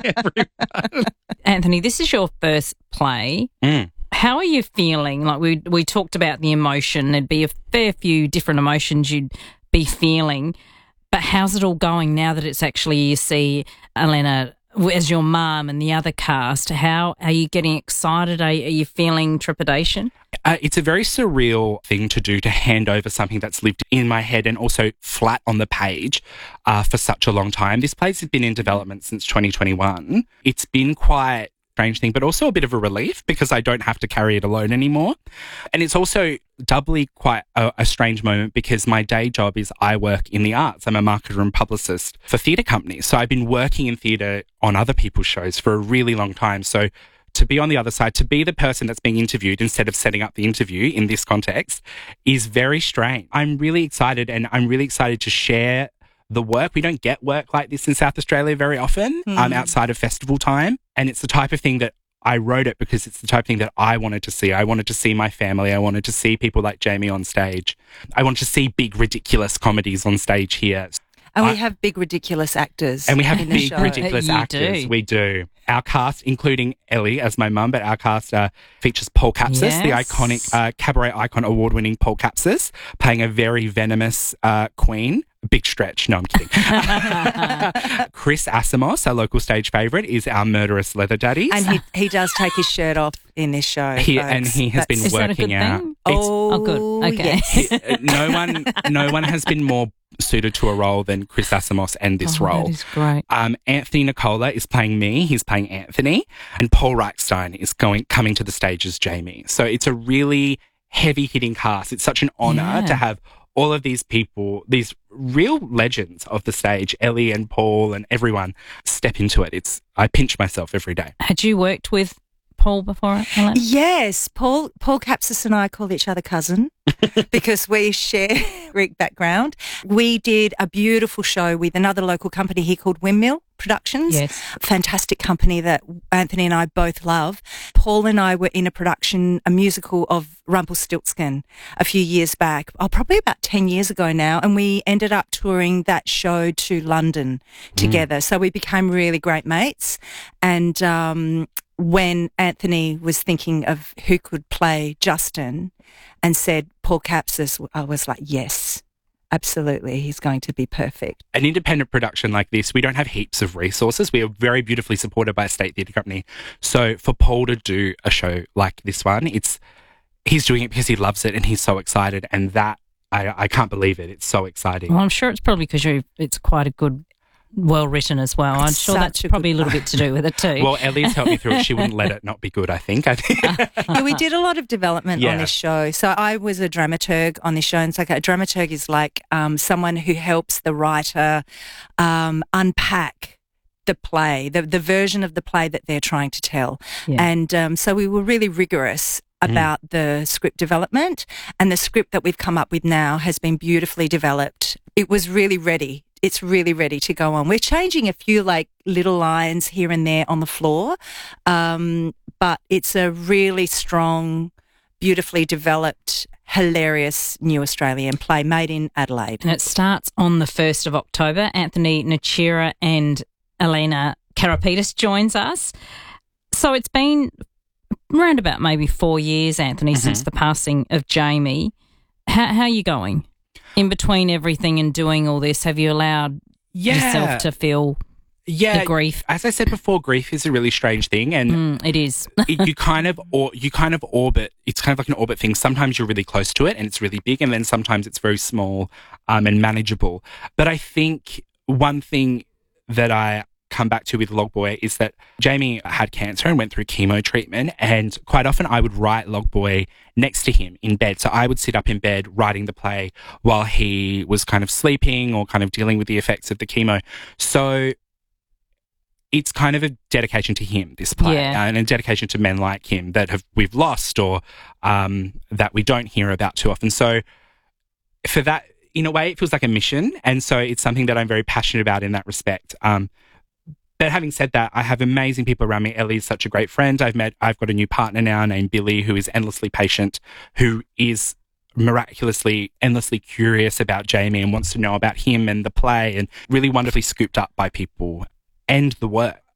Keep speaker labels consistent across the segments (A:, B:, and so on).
A: everyone.
B: Anthony, this is your first play. How are you feeling? Like we talked about the emotion. There'd be a fair few different emotions you'd be feeling. But how's it all going now that it's actually you see Elena as your mum and the other cast? How are you getting excited? Are you feeling trepidation?
A: It's a very surreal thing to do, to hand over something that's lived in my head and also flat on the page for such a long time. This play's been in development since 2021. It's been quite strange thing, but also a bit of a relief because I don't have to carry it alone anymore. And it's also doubly quite a strange moment because my day job is I work in the arts. I'm a marketer and publicist for theatre companies. So I've been working in theatre on other people's shows for a really long time. So to be on the other side, to be the person that's being interviewed instead of setting up the interview in this context is very strange. I'm really excited, and I'm really excited to share the work. We don't get work like this in South Australia very often outside of festival time. And it's the type of thing that I wrote it because it's the type of thing that I wanted to see. I wanted to see my family. I wanted to see people like Jamie on stage. I wanted to see big, ridiculous comedies on stage here.
C: And we have big, ridiculous actors.
A: And we have
C: in
A: big,
C: the show.
A: ridiculous actors. We do. Our cast, including Ellie as my mum, but our cast features Paul Kapsis, the iconic cabaret icon, award-winning Paul Kapsis, playing a very venomous queen. Big stretch. No, I'm kidding. Chris Asimos, our local stage favourite, is our murderous leather daddy.
C: And he does take his shirt off in this show.
A: And he has been working out.
B: Oh, good. Okay.
C: Yes.
A: No one has been more suited to a role than Chris Asimos and this role.
B: That is great.
A: Anthony Nicola is playing me. He's playing Anthony. And Paul Reichstein is coming to the stage as Jamie. So it's a really heavy-hitting cast. It's such an honour to have all of these people, these real legends of the stage, Ellie and Paul and everyone, step into it. I pinch myself every day.
B: Had you worked with Paul before, Elena?
C: Yes. Paul Kapsis and I call each other cousin because we share Greek background. We did a beautiful show with another local company here called Windmill Productions.
B: Yes.
C: Fantastic company that Anthony and I both love. Paul and I were in a musical of Rumpelstiltskin a few years back, probably about 10 years ago now, and we ended up touring that show to London together. So we became really great mates. And when Anthony was thinking of who could play Justin and said Paul Kapsis, I was like, yes, absolutely, he's going to be perfect.
A: An independent production like this, we don't have heaps of resources. We are very beautifully supported by a state theatre company. So for Paul to do a show like this one, he's doing it because he loves it and he's so excited, and that I can't believe it. It's so exciting.
B: Well, I'm sure it's probably because it's quite a good, well written as well. I'm sure that's probably a little bit to do with it too.
A: Well, Ellie's helped me through it. She wouldn't let it not be good, I think.
C: Yeah, we did a lot of development on this show. So I was a dramaturg on this show, and it's like a dramaturg is like someone who helps the writer unpack the play, the version of the play that they're trying to tell. Yeah. And so we were really rigorous about the script development, and the script that we've come up with now has been beautifully developed. It was really ready. It's really ready to go on. We're changing a few little lines here and there on the floor, but it's a really strong, beautifully developed, hilarious new Australian play made in Adelaide.
B: And it starts on the 1st of October. Anthony Nachira and Elena Karapetis joins us. So it's been around about maybe 4 years, Anthony, since the passing of Jamie. How are you going? In between everything and doing all this, have you allowed yourself to feel the grief?
A: As I said before, grief is a really strange thing, and
B: it is.
A: you kind of orbit. It's kind of like an orbit thing. Sometimes you're really close to it, and it's really big, and then sometimes it's very small and manageable. But I think one thing that I come back to with Logboy is that Jamie had cancer and went through chemo treatment, and quite often I would write Logboy next to him in bed. So I would sit up in bed writing the play while he was kind of sleeping or kind of dealing with the effects of the chemo. So it's kind of a dedication to him, this play, and a dedication to men like him that we've lost or that we don't hear about too often. So for that, in a way, it feels like a mission, and so it's something that I'm very passionate about in that respect. But having said that, I have amazing people around me. Ellie's such a great friend. I've got a new partner now named Billy, who is endlessly patient, who is miraculously, endlessly curious about Jamie and wants to know about him and the play, and really wonderfully scooped up by people and the work.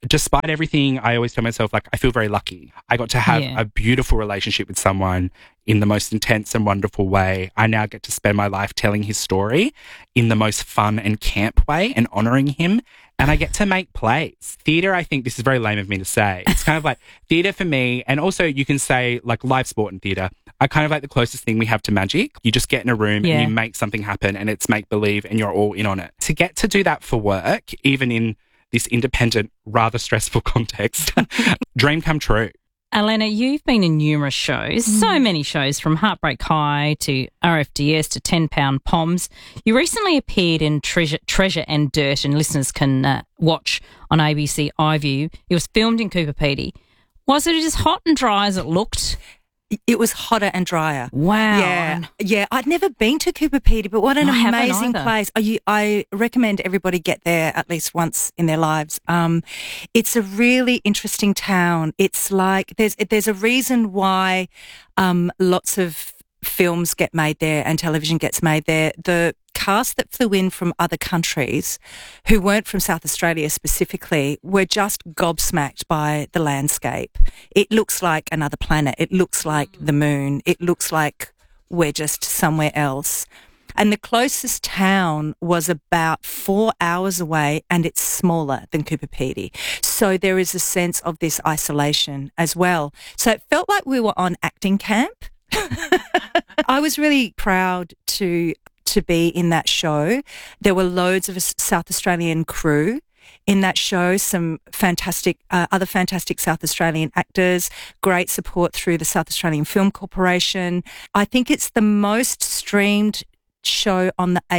A: despite everything, I always tell myself, like, I feel very lucky. I got to have a beautiful relationship with someone in the most intense and wonderful way. I now get to spend my life telling his story in the most fun and camp way and honouring him. And I get to make plays. Theatre, I think this is very lame of me to say. It's kind of like theatre for me, and also you can say like live sport and theatre are kind of like the closest thing we have to magic. You just get in a room and you make something happen and it's make believe and you're all in on it. To get to do that for work, even in this independent, rather stressful context, dream come true.
B: Elena, you've been in numerous shows, so many shows, from Heartbreak High to RFDS to 10 Pound Poms. You recently appeared in Treasure and Dirt, and listeners can watch on ABC iView. It was filmed in Coober Pedy. Was it as hot and dry as it looked?
C: It was hotter and drier.
B: Wow.
C: Yeah. I'd never been to Coober Pedy, but what an amazing place. I recommend everybody get there at least once in their lives. It's a really interesting town. It's like there's a reason why lots of films get made there and television gets made there. The cast that flew in from other countries who weren't from South Australia specifically were just gobsmacked by the landscape. It looks like another planet. It looks like the moon. It looks like we're just somewhere else. And the closest town was about 4 hours away, and it's smaller than Coober Pedy. So there is a sense of this isolation as well. So it felt like we were on acting camp. I was really proud to be in that show. There were loads of South Australian crew in that show, some fantastic, other fantastic South Australian actors, great support through the South Australian Film Corporation. I think it's the most streamed show on the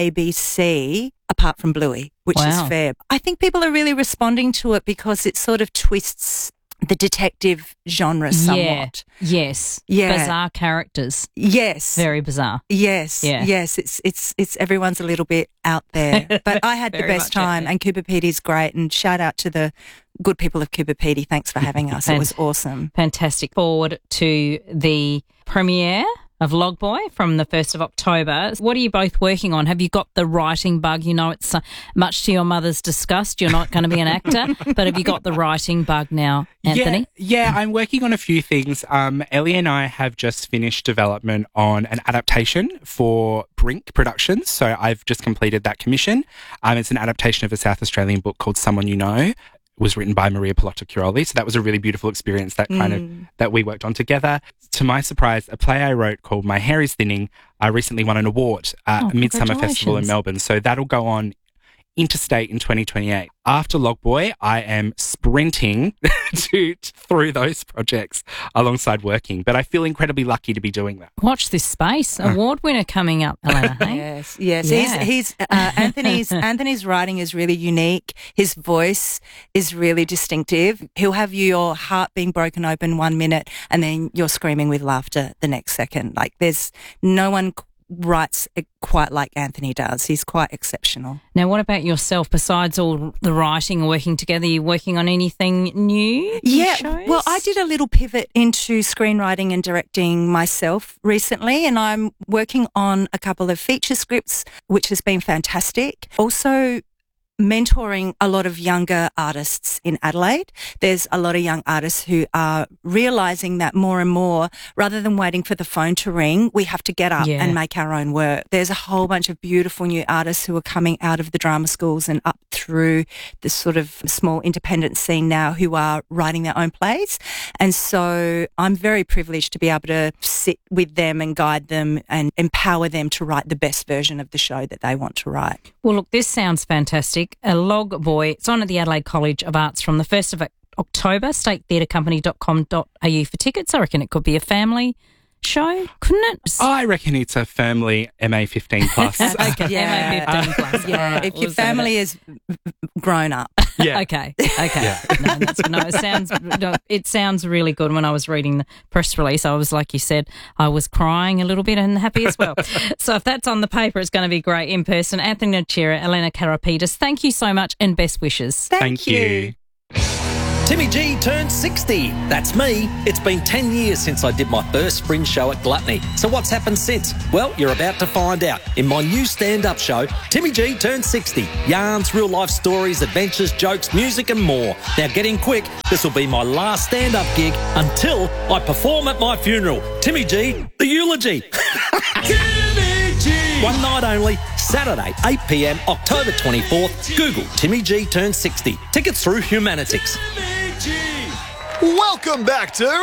C: ABC apart from Bluey, which is fair. I think people are really responding to it because it sort of twists the detective genre somewhat.
B: Yes. Bizarre characters.
C: Yes.
B: Very bizarre.
C: Yes.
B: Yeah.
C: Yes. It's everyone's a little bit out there. But I had the best time, and Coober Pedy's great, and shout out to the good people of Coober Pedy. Thanks for having us. It was awesome.
B: Fantastic. Forward to the premiere of Logboy from the 1st of October. What are you both working on? Have you got the writing bug? You know, it's much to your mother's disgust. You're not going to be an actor, but have you got the writing bug now, Anthony?
A: Yeah, I'm working on a few things. Ellie and I have just finished development on an adaptation for Brink Productions. So I've just completed that commission. It's an adaptation of a South Australian book called Someone You Know. Was written by Maria Pilotta Chiaroli. So that was a really beautiful experience that we worked on together. To my surprise, a play I wrote called My Hair is Thinning recently won an award at Midsummer Festival in Melbourne. So that'll go on interstate in 2028. After Logboy, I am sprinting through those projects alongside working, but I feel incredibly lucky to be doing that.
B: Watch this space. Award winner coming up, Elena. Hey?
C: Yes. Yeah. He's Anthony's writing is really unique. His voice is really distinctive. He'll have your heart being broken open 1 minute and then you're screaming with laughter the next second. Like there's no one writes it quite like Anthony does. He's quite exceptional.
B: Now, what about yourself? Besides all the writing and working together, are you working on anything new?
C: Yeah, well, I did a little pivot into screenwriting and directing myself recently, and I'm working on a couple of feature scripts, which has been fantastic. Also, mentoring a lot of younger artists in Adelaide. There's a lot of young artists who are realising that more and more, rather than waiting for the phone to ring, we have to get up and make our own work. There's a whole bunch of beautiful new artists who are coming out of the drama schools and up through the sort of small independent scene now who are writing their own plays. And so I'm very privileged to be able to sit with them and guide them and empower them to write the best version of the show that they want to write.
B: Well, look, this sounds fantastic. A Logboy. It's on at the Adelaide College of Arts from the 1st of October. statetheatrecompany.com.au for tickets. I reckon it could be a family show, couldn't it?
A: I reckon it's a firmly MA 15 plus.
B: Okay, MA 15 plus.
C: Yeah, if your family is grown up.
A: Yeah.
B: Okay. Yeah. It sounds really good. When I was reading the press release, I was, like you said, I was crying a little bit and happy as well. So if that's on the paper, it's going to be great in person. Anthony Nocera, Elena Karapetis, thank you so much and best wishes.
C: Thank you.
D: Timmy G turned 60. That's me. It's been 10 years since I did my first spring show at Gluttony. So what's happened since? Well, you're about to find out in my new stand-up show, Timmy G turned 60. Yarns, real-life stories, adventures, jokes, music and more. Now get in quick. This will be my last stand-up gig until I perform at my funeral. Timmy G, the eulogy. Timmy G! One night only, Saturday, 8 p.m, October 24th. Google Timmy G turned 60. Tickets through Humanitix.
E: Welcome back to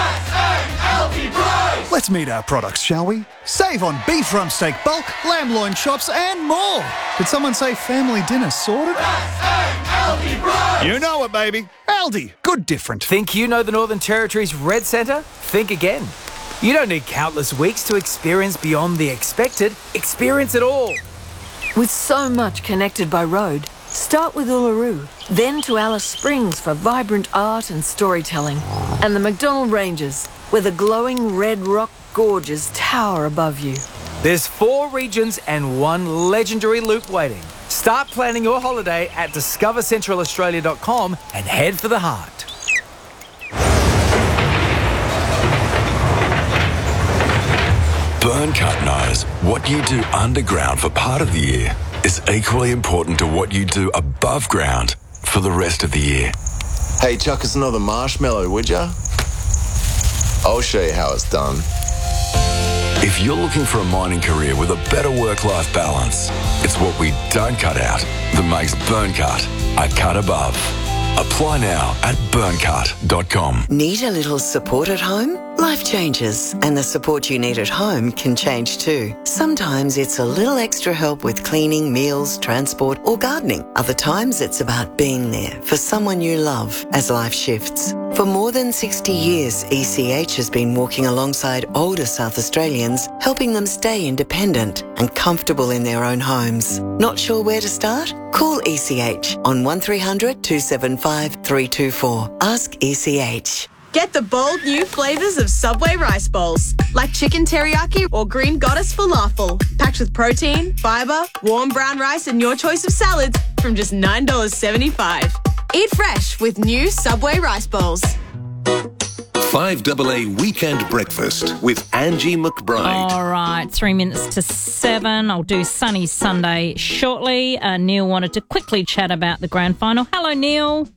E: Let's meet our products, shall we? Save on beef rump steak bulk, lamb loin chops and more. Did someone say family dinner sorted? You know it, baby. Aldi, good different.
F: Think you know the Northern Territory's Red Centre? Think again. You don't need countless weeks to experience beyond the expected. Experience it all.
G: With so much connected by road, start with Uluru, then to Alice Springs for vibrant art and storytelling, and the McDonnell Ranges, where the glowing red rock gorges tower above you.
F: There's 4 regions and 1 legendary loop waiting. Start planning your holiday at discovercentralaustralia.com and head for the heart.
H: Burncut knows what you do underground for part of the year is equally important to what you do above ground for the rest of the year.
I: Hey, chuck us another marshmallow, would ya? I'll show you how it's done.
H: If you're looking for a mining career with a better work-life balance, it's what we don't cut out that makes Burncut a cut above. Apply now at burncut.com.
J: Need a little support at home? Life changes, and the support you need at home can change too. Sometimes it's a little extra help with cleaning, meals, transport, or gardening. Other times it's about being there for someone you love as life shifts. For more than 60 years, ECH has been walking alongside older South Australians, helping them stay independent and comfortable in their own homes. Not sure where to start? Call ECH on 1300 275 324. Ask ECH.
K: Get the bold new flavours of Subway rice bowls, like chicken teriyaki or green goddess falafel, packed with protein, fibre, warm brown rice and your choice of salads from just $9.75. Eat fresh with new Subway rice bowls.
L: 5AA Weekend Breakfast with Angie McBride.
B: All right, 3 minutes to 7. I'll do Sunny Sunday shortly. Neil wanted to quickly chat about the grand final. Hello, Neil.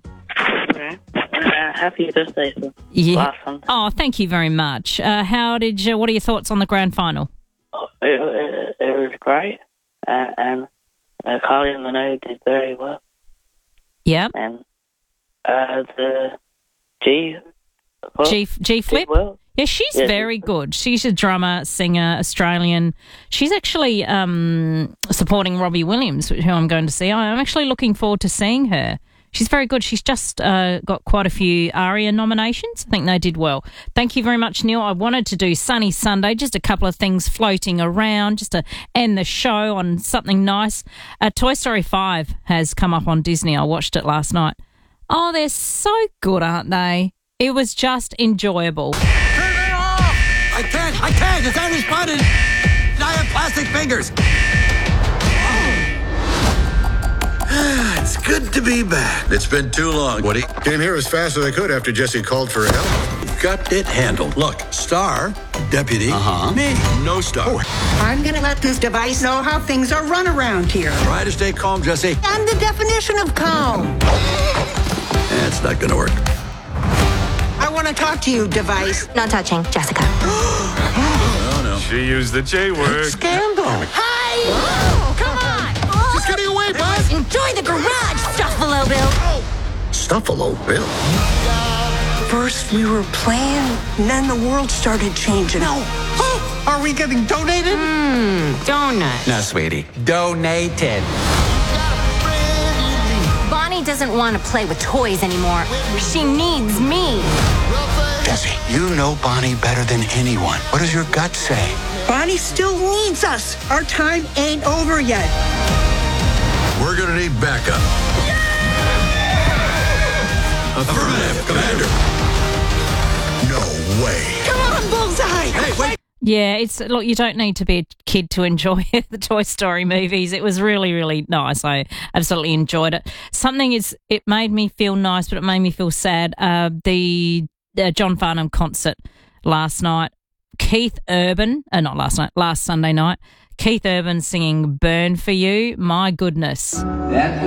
M: Happy birthday for last Sunday.
B: Oh, thank you very much. What are your thoughts on the grand final?
M: It was great, and Kylie Minogue did very well.
B: Yep.
M: And the G
B: Flip?
M: Well.
B: Yeah, she's very good. She's a drummer, singer, Australian. She's actually supporting Robbie Williams, who I'm going to see. I'm actually looking forward to seeing her. She's very good. She's just got quite a few ARIA nominations. I think they did well. Thank you very much, Neil. I wanted to do Sunny Sunday, just a couple of things floating around, just to end the show on something nice. Toy Story 5 has come up on Disney. I watched it last night. Oh, they're so good, aren't they? It was just enjoyable.
N: Turn it off! I can't. It's only spotted. I have plastic fingers.
O: It's good to be back. It's been too long, Woody.
P: Came here as fast as I could after Jesse called for help.
O: Got it handled. Look, Star, Deputy, me, no Star.
Q: Oh. I'm gonna let this device know how things are run around here.
O: Try to stay calm, Jesse.
Q: I'm the definition of calm.
O: It's not gonna work.
Q: I want to talk to you, device.
R: Not touching, Jessica.
O: Oh, no.
P: She used the J word.
Q: Scandal.
R: Hi! Oh, come on!
P: She's getting away, bud!
R: Enjoy the garage, Stuffalo Bill!
O: Stuffalo Bill?
Q: First we were playing, and then the world started changing. No. Oh, are we getting donated?
R: Donut.
N: No, sweetie. Donated.
R: Bonnie doesn't want to play with toys anymore. She needs me.
N: Jesse, you know Bonnie better than anyone. What does your gut say?
Q: Bonnie still needs us. Our time ain't over yet.
O: We're gonna need backup. Affirmative, Commander.
N: No way.
Q: Come on, Bullseye!
N: Hey, wait!
B: Yeah, look, you don't need to be a kid to enjoy the Toy Story movies. It was really, really nice. I absolutely enjoyed it. It made me feel nice, but it made me feel sad. The John Farnham concert last night. Last Sunday night. Keith Urban singing Burn For You. My goodness.
S: That